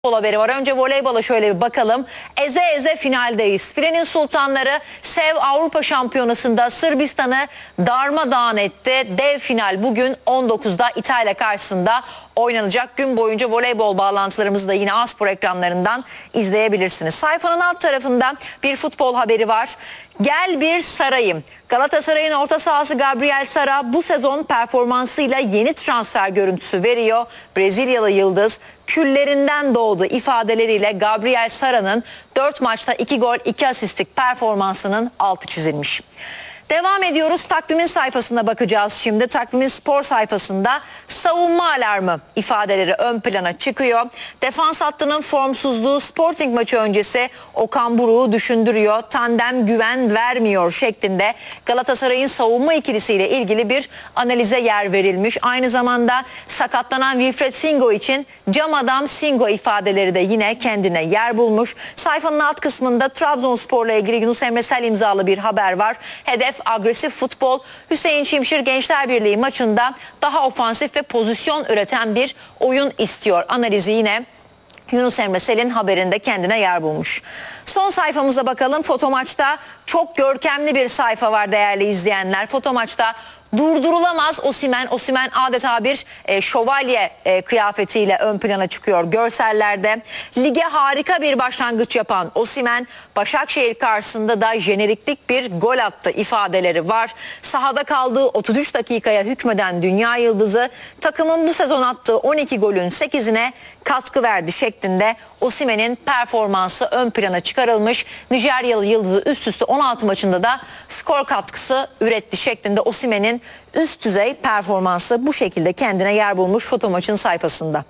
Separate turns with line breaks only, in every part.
Futbol haberi var. Önce voleybola şöyle bir bakalım. Eze eze finaldeyiz. Filenin Sultanları SEV Avrupa Şampiyonası'nda Sırbistan'ı darmadağın etti. Dev final bugün 19'da İtalya karşısında oynanacak. Gün boyunca voleybol bağlantılarımızı da yine A-Spor ekranlarından izleyebilirsiniz. Sayfanın alt tarafında bir futbol haberi var. Gel bir sarayım. Galatasaray'ın orta sahası Gabriel Sara bu sezon performansıyla yeni transfer görüntüsü veriyor. Brezilyalı yıldız küllerinden doğdu ifadeleriyle Gabriel Sara'nın 4 maçta 2 gol 2 asistlik performansının altı çizilmiş. Devam ediyoruz. Takvimin sayfasına bakacağız şimdi. Takvimin spor sayfasında savunma alarmı ifadeleri ön plana çıkıyor. Defans hattının formsuzluğu Sporting maçı öncesi Okan Buruk'u düşündürüyor. Tandem güven vermiyor şeklinde Galatasaray'ın savunma ikilisiyle ilgili bir analize yer verilmiş. Aynı zamanda sakatlanan Wilfred Singo için cam adam Singo ifadeleri de yine kendine yer bulmuş. Sayfanın alt kısmında Trabzonspor'la ilgili Yunus Emre Sel imzalı bir haber var. Hedef agresif futbol. Hüseyin Çimşir Gençler Birliği maçında daha ofansif ve pozisyon üreten bir oyun istiyor. Analizi yine Yunus Emre Sel'in haberinde kendine yer bulmuş. Son sayfamıza bakalım. Fotomaç'ta çok görkemli bir sayfa var değerli izleyenler. Fotomaç'ta durdurulamaz Osimhen. Osimhen adeta bir şövalye kıyafetiyle ön plana çıkıyor görsellerde. Lige harika bir başlangıç yapan Osimhen Başakşehir karşısında da jeneriklik bir gol attı ifadeleri var. Sahada kaldığı 33 dakikaya hükmeden dünya yıldızı takımın bu sezon attığı 12 golün 8'ine katkı verdi şeklinde Osimhen'in performansı ön plana çıkarılmış. Nijeryalı yıldızı üst üste 16 maçında da skor katkısı üretti şeklinde Osimhen'in üst düzey performansı bu şekilde kendine yer bulmuş Fotomaç'ın sayfasında.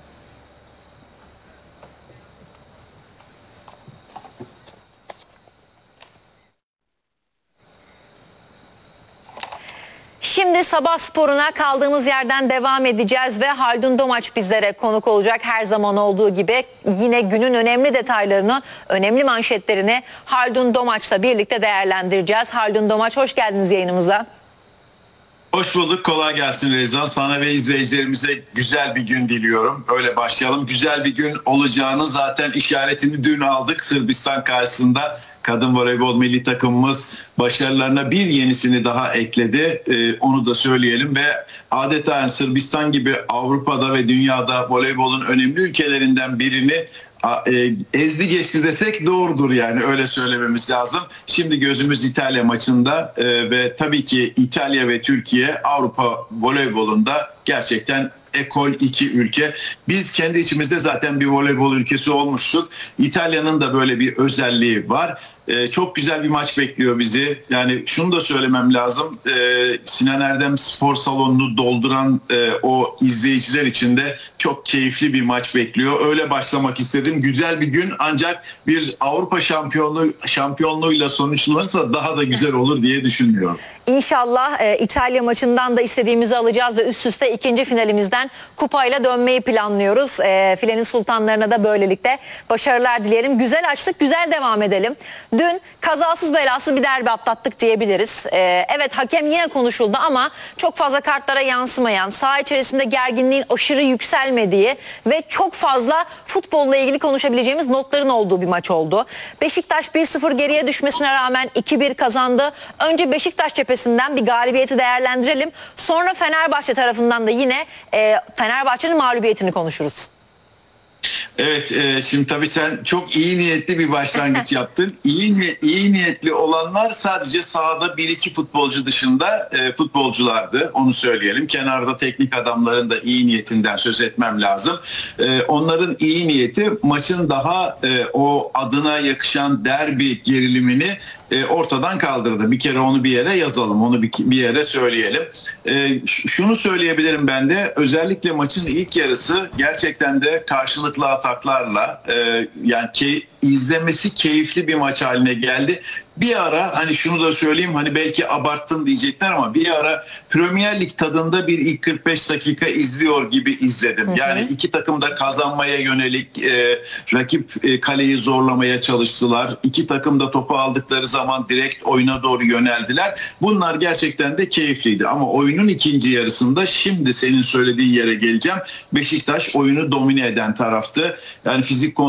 Şimdi sabah sporuna kaldığımız yerden devam edeceğiz ve Haldun Domaç bizlere konuk olacak. Her zaman olduğu gibi yine günün önemli detaylarını, önemli manşetlerini Haldun Domaç'la birlikte değerlendireceğiz. Haldun Domaç, hoş geldiniz yayınımıza.
Hoş bulduk. Kolay gelsin Reza. Sana ve izleyicilerimize güzel bir gün diliyorum. Öyle başlayalım. Güzel bir gün olacağını zaten işaretini dün aldık Sırbistan karşısında. Kadın voleybol milli takımımız başarılarına bir yenisini daha ekledi. Onu da söyleyelim ve adeta Sırbistan gibi Avrupa'da ve dünyada voleybolun önemli ülkelerinden birini ezdi geçti desek doğrudur, yani öyle söylememiz lazım. Şimdi gözümüz İtalya maçında ve tabii ki İtalya ve Türkiye Avrupa voleybolunda gerçekten ekol iki ülke. Biz kendi içimizde zaten bir voleybol ülkesi olmuştuk. İtalya'nın da böyle bir özelliği var. Çok güzel bir maç bekliyor bizi. Yani şunu da söylemem lazım. Sinan Erdem Spor Salonu'nu dolduran o izleyiciler için de çok keyifli bir maç bekliyor. Öyle başlamak istedim. Güzel bir gün, ancak bir Avrupa şampiyonluğuyla sonuçlanırsa daha da güzel olur diye düşünüyorum.
İnşallah İtalya maçından da istediğimizi alacağız ve üst üste ikinci finalimizden kupayla dönmeyi planlıyoruz. Filenin Sultanlarına da böylelikle başarılar dileyelim. Güzel açtık, güzel devam edelim. Dün kazasız belasız bir derbi atlattık diyebiliriz. Evet, hakem yine konuşuldu ama çok fazla kartlara yansımayan, saha içerisinde gerginliğin aşırı yükselmediği ve çok fazla futbolla ilgili konuşabileceğimiz notların olduğu bir maç oldu. Beşiktaş 1-0 geriye düşmesine rağmen 2-1 kazandı. Önce Beşiktaş cephesinden bir galibiyeti değerlendirelim. Sonra Fenerbahçe tarafından da yine Fenerbahçe'nin mağlubiyetini konuşuruz.
Evet, şimdi tabii sen çok iyi niyetli bir başlangıç yaptın. İyi niyetli olanlar sadece sahada bir iki futbolcu dışında futbolculardı. Onu söyleyelim. Kenarda teknik adamların da iyi niyetinden söz etmem lazım. Onların iyi niyeti maçın daha o adına yakışan derbi gerilimini ortadan kaldırdı. Bir kere onu bir yere yazalım, onu bir yere söyleyelim. Şunu söyleyebilirim ben de, özellikle maçın ilk yarısı gerçekten de karşılıklı ataklarla yani izlemesi keyifli bir maç haline geldi. Bir ara hani şunu da söyleyeyim, hani belki abarttın diyecekler ama bir ara Premier Lig tadında bir ilk 45 dakika izliyor gibi izledim. Yani iki takım da kazanmaya yönelik rakip kaleyi zorlamaya çalıştılar. İki takım da topu aldıkları zaman direkt oyuna doğru yöneldiler. Bunlar gerçekten de keyifliydi ama oyunun ikinci yarısında şimdi senin söylediğin yere geleceğim. Beşiktaş oyunu domine eden taraftı. Yani fizik